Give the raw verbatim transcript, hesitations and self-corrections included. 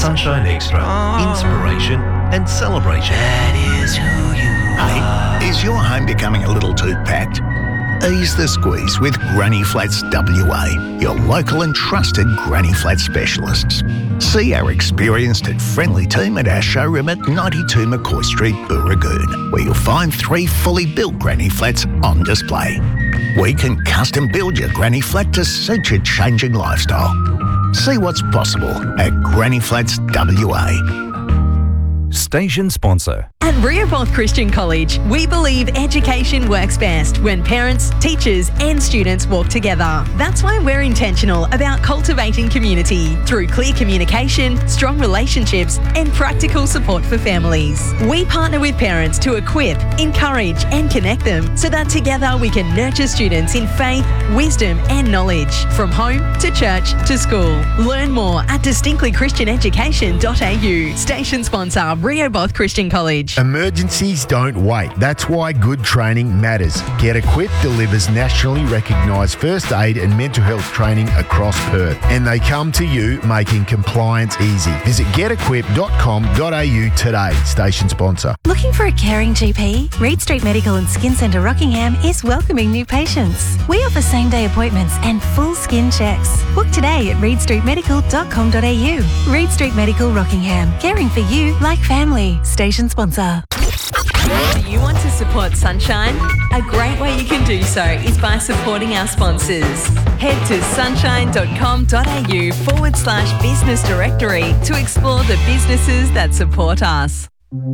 Sunshine Extra, inspiration and celebration. That is who you are. Hey, is your home becoming a little too packed? Ease the squeeze with Granny Flats W A, your local and trusted Granny Flat specialists. See our experienced and friendly team at our showroom at ninety-two McCoy Street, Booragoon, where you'll find three fully built Granny Flats on display. We can custom build your Granny Flat to suit your changing lifestyle. See what's possible at Granny Flats W A. Station sponsor. At Rehoboth Christian College, we believe education works best when parents, teachers and students walk together. That's why we're intentional about cultivating community through clear communication, strong relationships and practical support for families. We partner with parents to equip, encourage and connect them so that together we can nurture students in faith, wisdom and knowledge from home to church to school. Learn more at distinctly christian education dot a u. Station sponsor Rehoboth Christian College. Emergencies don't wait. That's why good training matters. Get Equipped delivers nationally recognised first aid and mental health training across Perth. And they come to you making compliance easy. Visit get equipped dot com dot a u today. Station sponsor. Looking for a caring G P? Reed Street Medical and Skin Centre Rockingham is welcoming new patients. We offer same-day appointments and full skin checks. Book today at reed street medical dot com dot a u. Reed Street Medical Rockingham. Caring for you like family. Station sponsor. Do you want to support Sunshine? A great way you can do so is by supporting our sponsors. Head to sunshine dot com dot a u forward slash business directory to explore the businesses that support us.